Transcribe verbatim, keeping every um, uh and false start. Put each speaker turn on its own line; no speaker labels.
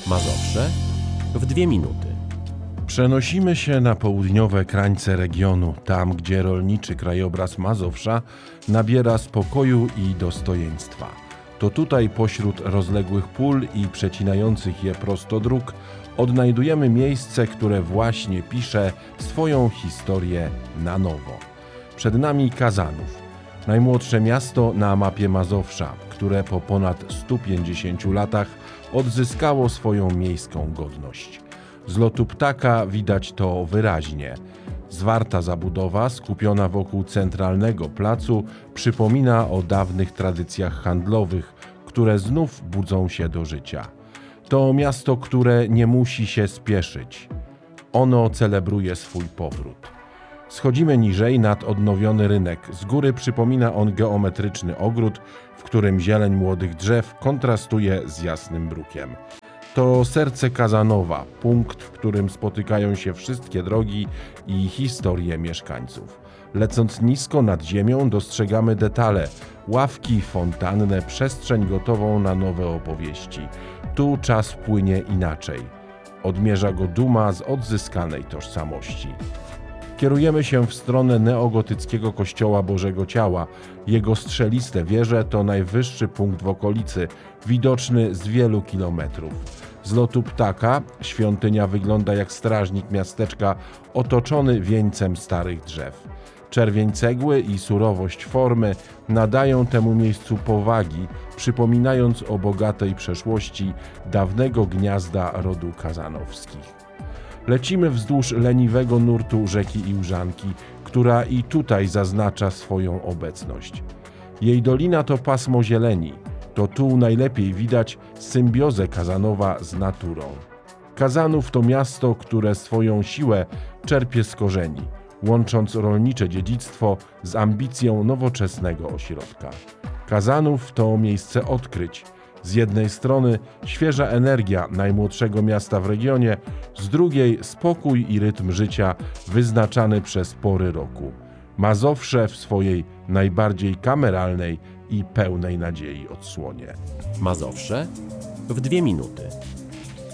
Mazowsze w dwie minuty.
Przenosimy się na południowe krańce regionu, tam gdzie rolniczy krajobraz Mazowsza nabiera spokoju i dostojeństwa. To tutaj pośród rozległych pól i przecinających je prosto dróg odnajdujemy miejsce, które właśnie pisze swoją historię na nowo. Przed nami Kazanów, najmłodsze miasto na mapie Mazowsza, które po ponad stu pięćdziesięciu latach odzyskało swoją miejską godność. Z lotu ptaka widać to wyraźnie. Zwarta zabudowa, skupiona wokół centralnego placu, przypomina o dawnych tradycjach handlowych, które znów budzą się do życia. To miasto, które nie musi się spieszyć. Ono celebruje swój powrót. Schodzimy niżej nad odnowiony rynek. Z góry przypomina on geometryczny ogród, w którym zieleń młodych drzew kontrastuje z jasnym brukiem. To serce Kazanowa, punkt, w którym spotykają się wszystkie drogi i historie mieszkańców. Lecąc nisko nad ziemią dostrzegamy detale, ławki, fontannę, przestrzeń gotową na nowe opowieści. Tu czas płynie inaczej. Odmierza go duma z odzyskanej tożsamości. Kierujemy się w stronę neogotyckiego kościoła Bożego Ciała. Jego strzeliste wieże to najwyższy punkt w okolicy, widoczny z wielu kilometrów. Z lotu ptaka świątynia wygląda jak strażnik miasteczka otoczony wieńcem starych drzew. Czerwień cegły i surowość formy nadają temu miejscu powagi, przypominając o bogatej przeszłości dawnego gniazda rodu Kazanowskich. Lecimy wzdłuż leniwego nurtu rzeki Iłżanki, która i tutaj zaznacza swoją obecność. Jej dolina to pasmo zieleni. To tu najlepiej widać symbiozę Kazanowa z naturą. Kazanów to miasto, które swoją siłę czerpie z korzeni, łącząc rolnicze dziedzictwo z ambicją nowoczesnego ośrodka. Kazanów to miejsce odkryć. Z jednej strony świeża energia najmłodszego miasta w regionie, z drugiej spokój i rytm życia wyznaczany przez pory roku. Mazowsze w swojej najbardziej kameralnej i pełnej nadziei odsłonie.
Mazowsze w dwie minuty.